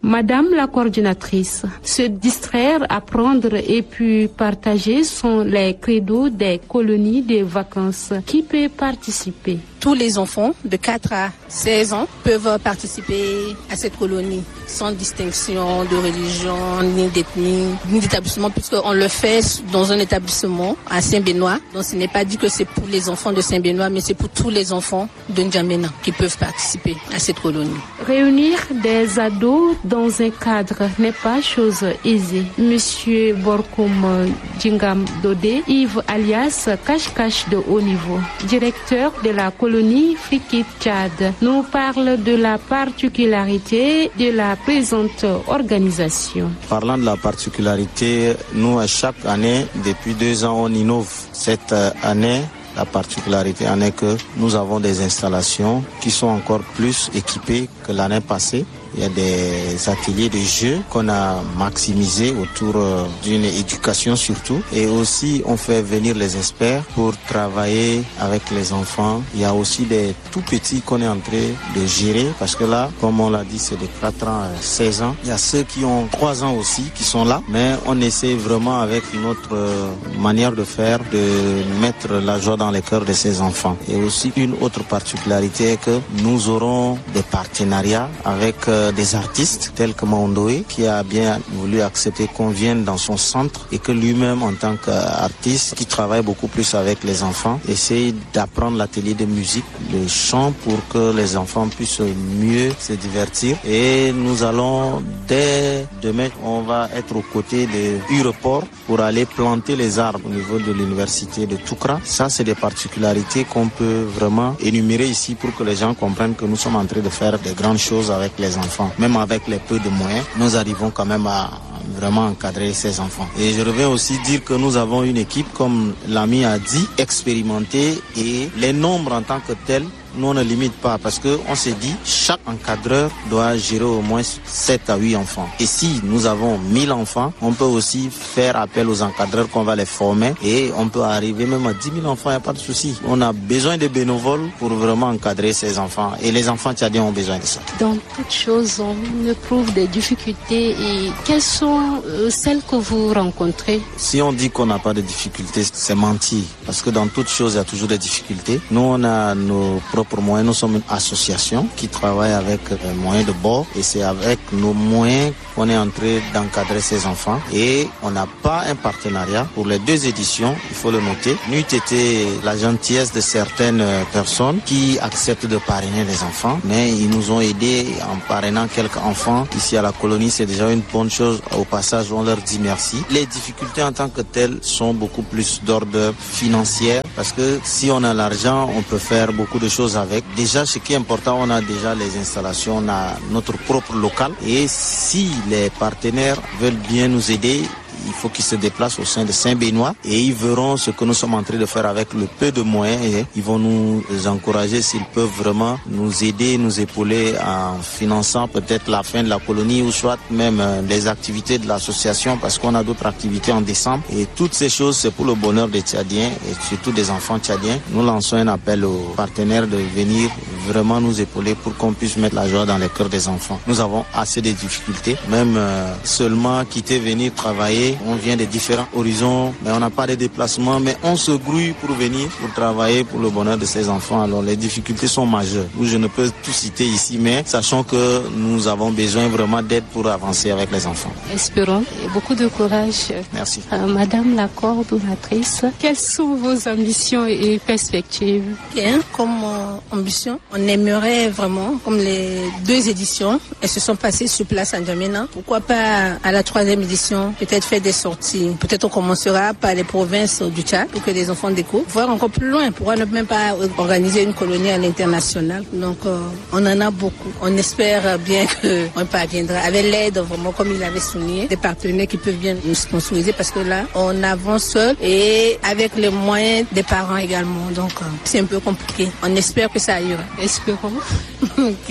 Madame la coordinatrice, se distraire, apprendre et puis partager sont les credos des colonies de vacances. Qui peut participer? Tous les enfants de 4 à 16 ans peuvent participer à cette colonie sans distinction de religion, ni d'ethnie, ni d'établissement, puisqu'on le fait dans un établissement à Saint-Benoît. Donc ce n'est pas dit que c'est pour les enfants de Saint-Benoît, mais c'est pour tous les enfants de N'Djamena qui peuvent participer à cette colonie. Réunir des ados dans un cadre n'est pas chose aisée. Monsieur Borkoum Djingam Dodé, Yves alias Cache-Cache de haut niveau, directeur de la colonie Frikit Tchad, nous parle de la particularité de la présente organisation. Parlant de la particularité, nous à chaque année, depuis 2 ans, on innove. Cette année, la particularité en est que nous avons des installations qui sont encore plus équipées que l'année passée. Il y a des ateliers de jeux qu'on a maximisés autour d'une éducation surtout. Et aussi, on fait venir les experts pour travailler avec les enfants. Il y a aussi des tout petits qu'on est en train de gérer. Parce que là, comme on l'a dit, c'est de 4 ans à 16 ans. Il y a ceux qui ont 3 ans aussi qui sont là. Mais on essaie vraiment avec notre manière de faire de mettre la joie dans les cœurs de ces enfants. Et aussi, une autre particularité est que nous aurons des partenariats avec des artistes tels que Maondoé qui a bien voulu accepter qu'on vienne dans son centre et que lui-même en tant qu'artiste qui travaille beaucoup plus avec les enfants essaye d'apprendre l'atelier de musique, de chant pour que les enfants puissent mieux se divertir. Et nous allons dès demain, on va être aux côtés de Ureport pour aller planter les arbres au niveau de l'université de Toukra. Ça, c'est des particularités qu'on peut vraiment énumérer ici pour que les gens comprennent que nous sommes en train de faire de grandes choses avec les enfants. Même avec les peu de moyens, nous arrivons quand même à vraiment encadrer ces enfants. Et je reviens aussi dire que nous avons une équipe, comme l'ami a dit, expérimentée, et les nombres en tant que tels, nous on ne limite pas parce qu'on s'est dit chaque encadreur doit gérer au moins 7 à 8 enfants. Et si nous avons 1000 enfants, on peut aussi faire appel aux encadreurs qu'on va les former et on peut arriver même à 10 000 enfants, il n'y a pas de souci. On a besoin de bénévoles pour vraiment encadrer ces enfants et les enfants tchadiens ont besoin de ça. Dans toute chose, on éprouve des difficultés et quelles sont celles que vous rencontrez? Si on dit qu'on n'a pas de difficultés, c'est mentir parce que dans toute chose, il y a toujours des difficultés. Nous, on a nos propres moyens. Nous sommes une association qui travaille avec les moyens de bord et c'est avec nos moyens qu'on est en train d'encadrer ces enfants et on n'a pas un partenariat pour les 2 éditions, il faut le noter. N'eût été la gentillesse de certaines personnes qui acceptent de parrainer les enfants, mais ils nous ont aidés en parrainant quelques enfants ici à la colonie, c'est déjà une bonne chose. Au passage, on leur dit merci. Les difficultés en tant que telles sont beaucoup plus d'ordre financier parce que si on a l'argent, on peut faire beaucoup de choses avec. Déjà, ce qui est important, on a déjà les installations, on a notre propre local et si les partenaires veulent bien nous aider, il faut qu'ils se déplacent au sein de Saint-Benoît et ils verront ce que nous sommes en train de faire avec le peu de moyens et ils vont nous encourager s'ils peuvent vraiment nous aider, nous épauler en finançant peut-être la fin de la colonie ou soit même des activités de l'association parce qu'on a d'autres activités en décembre et toutes ces choses c'est pour le bonheur des Tchadiens et surtout des enfants tchadiens. Nous lançons un appel aux partenaires de venir vraiment nous épauler pour qu'on puisse mettre la joie dans les cœurs des enfants. Nous avons assez de difficultés, même seulement quitter, venir travailler. On vient de différents horizons, mais on n'a pas de déplacement, mais on se grouille pour venir, pour travailler pour le bonheur de ces enfants. Alors les difficultés sont majeures. Je ne peux tout citer ici, mais sachant que nous avons besoin vraiment d'aide pour avancer avec les enfants. Espérons et beaucoup de courage. Merci. Madame la coordonnatrice, quelles sont vos ambitions et perspectives? Bien, comme ambition, on aimerait vraiment, comme les 2 éditions, elles se sont passées sur place à N'Djamena. Pourquoi pas à la 3e édition, peut-être faire des sorties. Peut-être on commencera par les provinces du Tchad pour que les enfants découvrent. Voir encore plus loin, pourquoi ne même pas organiser une colonie à l'international. Donc on en a beaucoup. On espère bien qu'on parviendra avec l'aide vraiment comme il avait souligné, des partenaires qui peuvent bien nous sponsoriser parce que là on avance seul et avec les moyens des parents également. Donc c'est un peu compliqué. On espère que ça ira. Espérons. Ok.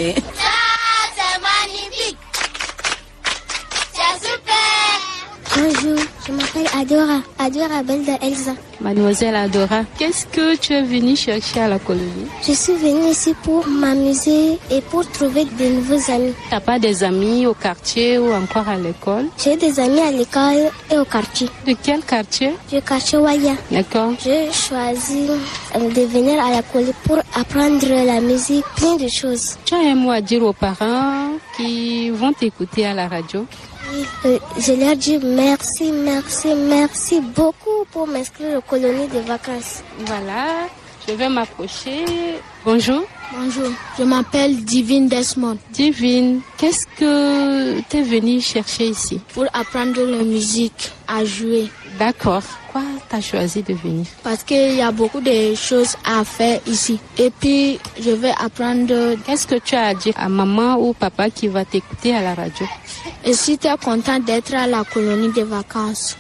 Ça, c'est magnifique. C'est super. Bonjour, Je m'appelle Adora Belda Elsa. Mademoiselle Adora, qu'est-ce que tu es venue chercher à la colonie? Je suis venue ici pour m'amuser et pour trouver de nouveaux amis. Tu n'as pas des amis au quartier ou encore à l'école? J'ai des amis à l'école et au quartier. De quel quartier? Du quartier Waya. D'accord. J'ai choisi de venir à la colonie pour apprendre la musique, plein de choses. Tu as un mot à dire aux parents qui vont t'écouter à la radio? Je leur dis merci beaucoup pour m'inscrire aux colonies de vacances. Voilà, je vais m'approcher. Bonjour. Bonjour, je m'appelle Divine Desmond. Divine, qu'est-ce que tu es venue chercher ici? Pour apprendre la musique, à jouer. D'accord. Pourquoi tu as choisi de venir? Parce qu'il y a beaucoup de choses à faire ici. Et puis, je vais apprendre. Qu'est-ce que tu as à dire à maman ou papa qui va t'écouter à la radio? Et si tu es content d'être à la colonie de vacances.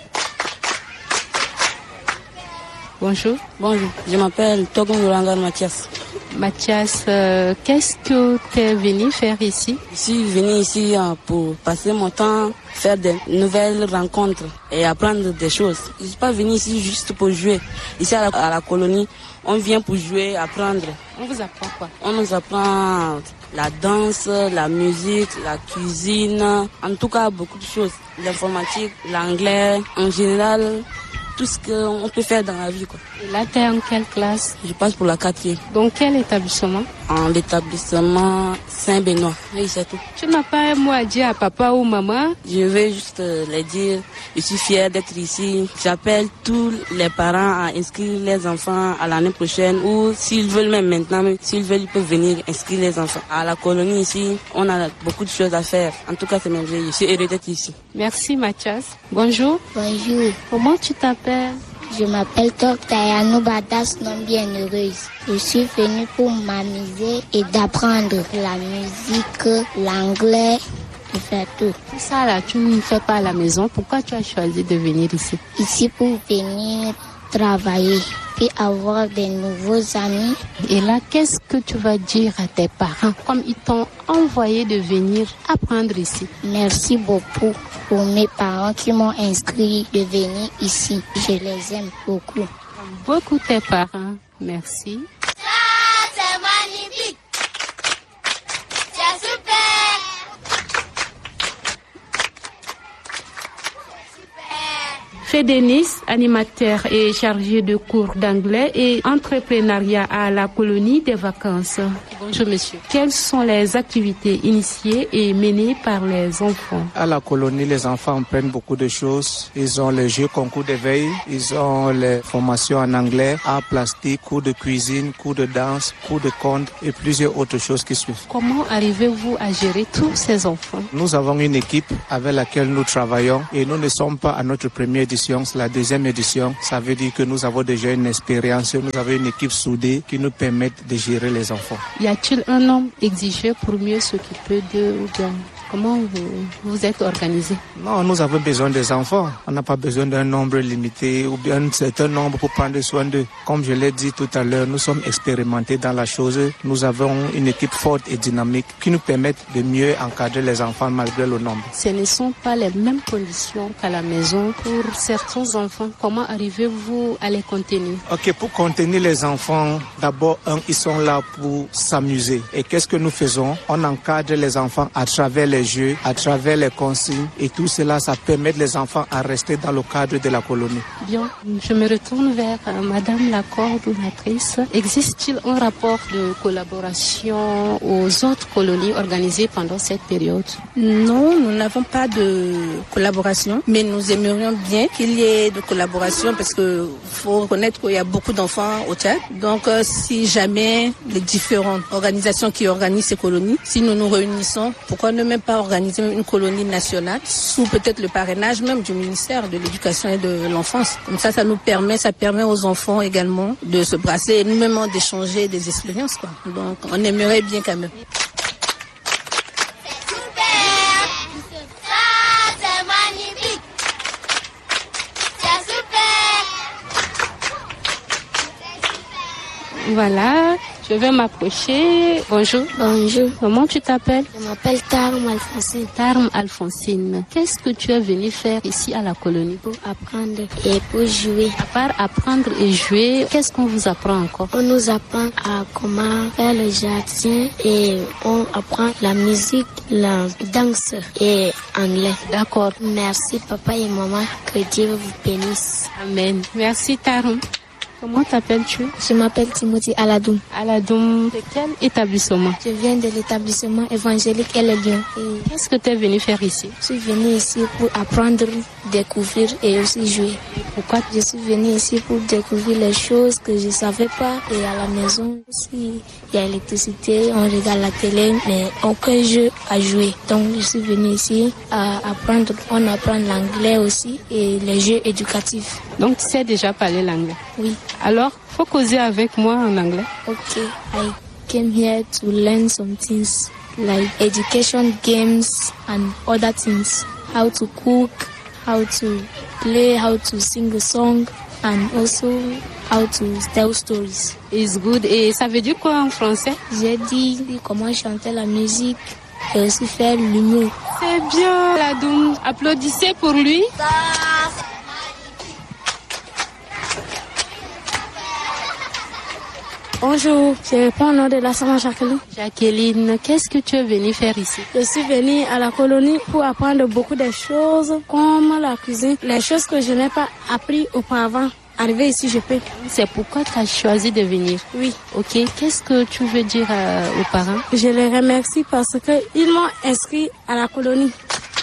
Bonjour. Bonjour, je m'appelle Togon Murangan Mathias. Mathias, qu'est-ce que tu es venu faire ici? Je suis venu ici pour passer mon temps, faire de nouvelles rencontres et apprendre des choses. Je ne suis pas venu ici juste pour jouer. Ici à la colonie, on vient pour jouer, apprendre. On vous apprend quoi? On nous apprend la danse, la musique, la cuisine, en tout cas beaucoup de choses. L'informatique, l'anglais, en général, tout ce qu'on peut faire dans la vie, quoi. Et là, tu es en quelle classe? Je passe pour la 4e. Donc, quel établissement? En l'établissement Saint-Benoît. Oui, c'est tout. Tu n'as pas un mot à dire à papa ou maman? Je vais juste les dire, je suis fière d'être ici. J'appelle tous les parents à inscrire les enfants à l'année prochaine ou s'ils veulent même maintenant, s'ils veulent, ils peuvent venir inscrire les enfants. À la colonie ici, on a beaucoup de choses à faire. En tout cas, c'est merveilleux. Je suis heureux d'être ici. Merci Mathias. Bonjour. Bonjour. Comment tu t'appelles? Je m'appelle Tayano Badas, non bienheureuse. Je suis venue pour m'amuser et d'apprendre la musique, l'anglais, et faire tout. Ça là, tu ne fais pas à la maison. Pourquoi tu as choisi de venir ici? Ici pour venir travailler et avoir de nouveaux amis. Et là, qu'est-ce que tu vas dire à tes parents comme ils t'ont envoyé de venir apprendre ici? Merci beaucoup pour mes parents qui m'ont inscrit de venir ici. Je les aime beaucoup. Beaucoup tes parents. Merci. Ça, c'est magnifique. C'est super. Fédénis, animateur et chargé de cours d'anglais et entrepreneuriat à la colonie des vacances. Bonjour monsieur. Quelles sont les activités initiées et menées par les enfants? À la colonie, les enfants apprennent beaucoup de choses. Ils ont les jeux concours d'éveil, ils ont les formations en anglais, art plastique, cours de cuisine, cours de danse, cours de conte et plusieurs autres choses qui suivent. Comment arrivez-vous à gérer tous ces enfants? Nous avons une équipe avec laquelle nous travaillons et nous ne sommes pas à notre première édition, c'est la deuxième édition. Ça veut dire que nous avons déjà une expérience, nous avons une équipe soudée qui nous permet de gérer les enfants. Y a-t-il un nombre exigé pour mieux s'occuper d'eux ou bien comment vous êtes organisé? Non, nous avons besoin des enfants. On n'a pas besoin d'un nombre limité ou bien un certain nombre pour prendre soin d'eux. Comme je l'ai dit tout à l'heure, nous sommes expérimentés dans la chose. Nous avons une équipe forte et dynamique qui nous permet de mieux encadrer les enfants malgré le nombre. Ce ne sont pas les mêmes conditions qu'à la maison pour certains enfants. Comment arrivez-vous à les contenir? Ok, pour contenir les enfants, d'abord, ils sont là pour s'amuser. Et qu'est-ce que nous faisons? On encadre les enfants à travers les jeux, à travers les consignes et tout cela, ça permet les enfants à rester dans le cadre de la colonie. Bien, je me retourne vers Madame la coordonnatrice. Existe-t-il un rapport de collaboration aux autres colonies organisées pendant cette période? Non, nous n'avons pas de collaboration, mais nous aimerions bien qu'il y ait de collaboration parce que faut reconnaître qu'il y a beaucoup d'enfants au Tchad. Donc, si jamais les différentes organisations qui organisent ces colonies, si nous nous réunissons, pourquoi ne même pas organiser une colonie nationale sous peut-être le parrainage même du ministère de l'Éducation et de l'Enfance. Comme ça permet aux enfants également de se brasser et nous-mêmes d'échanger des expériences, quoi. Donc, on aimerait bien quand même. Voilà, Je vais m'approcher. Bonjour. Bonjour. Comment tu t'appelles? Je m'appelle Tarm Alphonsine. Tarm Alphonsine. Qu'est-ce que tu es venu faire ici à la colonie? Pour apprendre et pour jouer. À part apprendre et jouer, qu'est-ce qu'on vous apprend encore? On nous apprend à comment faire le jardin et on apprend la musique, la danse et anglais. D'accord. Merci papa et maman, que Dieu vous bénisse. Amen. Merci Tarm. Comment t'appelles-tu? Je m'appelle Timothy Aladoum. Aladoum, de quel établissement? Je viens de l'établissement évangélique et le Lion. Qu'est-ce que tu es venu faire ici? Je suis venu ici pour apprendre, découvrir et aussi jouer. Pourquoi? Je suis venu ici pour découvrir les choses que je ne savais pas. Et à la maison aussi, il y a l'électricité, on regarde la télé, mais aucun jeu à jouer. Donc je suis venu ici à apprendre. On apprend l'anglais aussi et les jeux éducatifs. Donc tu sais déjà parler l'anglais? Oui. Alors, faut causer avec moi en anglais. Okay, I came here to learn some things like education, games and other things. How to cook, how to play, how to sing a song and also how to tell stories. It's good. Et ça veut dire quoi en français? J'ai dit comment chanter la musique et aussi faire l'humour. C'est bien, Aladoum. Applaudissez pour lui. Bonjour, je réponds au nom de la Sama Jacqueline. Jacqueline, qu'est-ce que tu es venue faire ici? Je suis venue à la colonie pour apprendre beaucoup de choses comme la cuisine, les choses que je n'ai pas appris auparavant. Arrivé ici, je peux. C'est pourquoi tu as choisi de venir? Oui. Ok, qu'est-ce que tu veux dire aux parents? Je les remercie parce qu'ils m'ont inscrit à la colonie.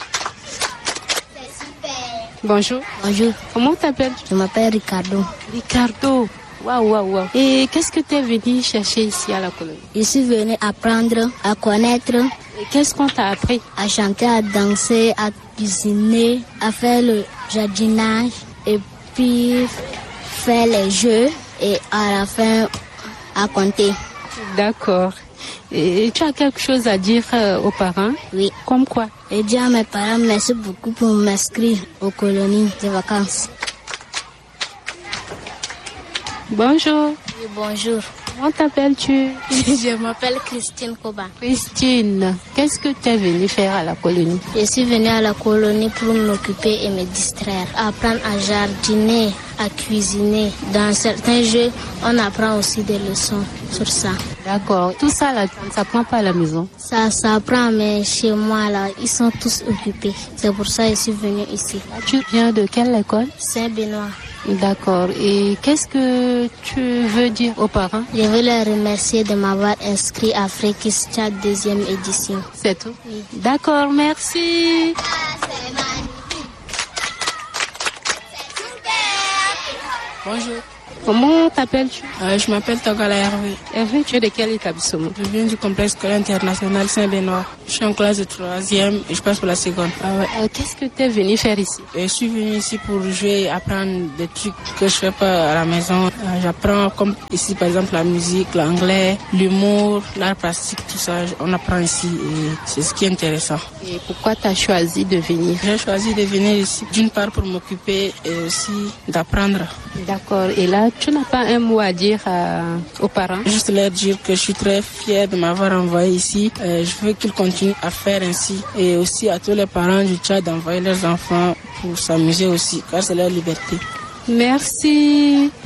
Bonjour. Bonjour. Comment t'appelles-tu? Je m'appelle Ricardo. Ricardo. Waouh. Et qu'est-ce que tu es venu chercher ici à la colonie? Je suis venu apprendre à connaître. Et qu'est-ce qu'on t'a appris? À chanter, à danser, à cuisiner, à faire le jardinage et puis faire les jeux et à la fin à compter. D'accord. Et tu as quelque chose à dire aux parents? Oui. Comme quoi? Et dire à mes parents merci beaucoup pour m'inscrire aux colonies de vacances. Bonjour. Oui, bonjour. Comment t'appelles-tu? Je m'appelle Christine Koba. Christine, qu'est-ce que tu es venue faire à la colonie? Je suis venue à la colonie pour m'occuper et me distraire. Apprendre à jardiner, à cuisiner. Dans certains jeux, on apprend aussi des leçons sur ça. D'accord. Tout ça, là, ça ne s'apprend pas à la maison? Ça s'apprend, mais chez moi, là, ils sont tous occupés. C'est pour ça que je suis venue ici. Tu viens de quelle école? Saint-Benoît. D'accord. Et qu'est-ce que tu veux dire aux parents? Je veux les remercier de m'avoir inscrit à Fréquis Tchad 2e édition. C'est tout? Oui. D'accord, merci. Bonjour. Comment t'appelles-tu? Je m'appelle Togala Hervé. Hervé, tu es de quel établissement? Je viens du complexe scolaire international Saint-Benoît. Je suis en classe de 3e et je passe pour la seconde. Qu'est-ce que tu es venu faire ici? Je suis venu ici pour jouer et apprendre des trucs que je fais pas à la maison. J'apprends comme ici par exemple la musique, l'anglais, l'humour, l'art plastique, tout ça. On apprend ici et c'est ce qui est intéressant. Et pourquoi tu as choisi de venir? J'ai choisi de venir ici d'une part pour m'occuper et aussi d'apprendre. D'accord. Et là, tu n'as pas un mot à dire aux parents? Juste leur dire que je suis très fière de m'avoir envoyé ici. Je veux qu'ils continuent à faire ainsi. Et aussi à tous les parents du Tchad d'envoyer leurs enfants pour s'amuser aussi, car c'est leur liberté. Merci.